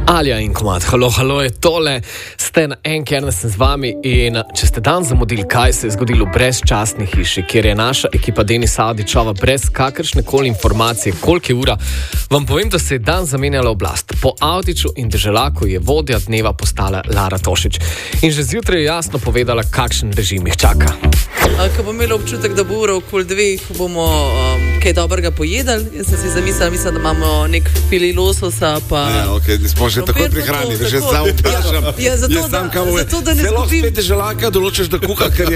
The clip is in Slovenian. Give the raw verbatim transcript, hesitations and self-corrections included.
Alja in komad, halo, halo je tole, ste na en kerne, sem z vami in če ste dan zamudili, kaj se je zgodilo v brezčasni hiši, kjer je naša ekipa Denis Avdićova brez kakršne koli informacije, koliko je ura, vam povem, da se je dan zamenjala oblast. Po Avdiću in Deželaku je vodja dneva postala Lara Tošić in že zjutraj je jasno povedala, kakšen režim jih čaka. Ko bomo imeli občutek, da bo ura okoli dveh, bomo um, kaj dobrega pojedali. Jaz sem si zamislila, mislim, da imamo nek fili lososa. Pa... Ja, okay, smo že takoj prihrani, že sam vprašam. Ja, ja, zato, da, zato, da ne zgubim. zgubim. Celo spet Deželaka določiš, da kuha, ker